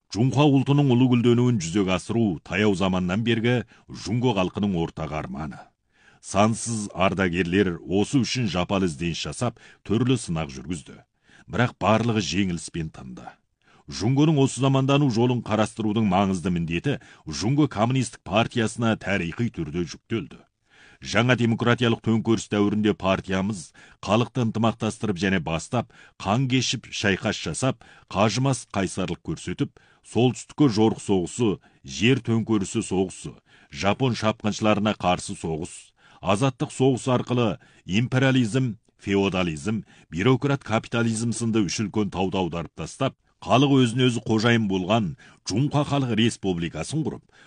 Жунха ұлтының ұлы гүлдөнуін жүзеге асыру таяу заманнан бергі Жунго халқының ортақ арманы. Сансыз ардагерлер осы үшін жапал ізденіс жасап, түрлі сынақ жүргізді. Бірақ барлығы жеңіліспен тынды. Жунгоның осы замандану жолын қарастырудың маңызды міндеті Жунго коммунистік партиясына тарихи түрде жүктелді. Жаңа демократиялық төңкеріс дәуірінде партиямыз халықты ынтымақтастырып және бастап, қан кешіп, шайқас жасап, қажымас қайсарлық көрсетіп, солтүстікке жорық соғысы, жер төңкерісі соғысы, жапон шапқыншыларына қарсы соғыс, азаттық соғыс арқылы империализм, феодализм, бюрократ капитализм сынды үш үлкен тауды аударып тастап, халық өзін өзі қожайын болған Жунха халық республикасын құрып,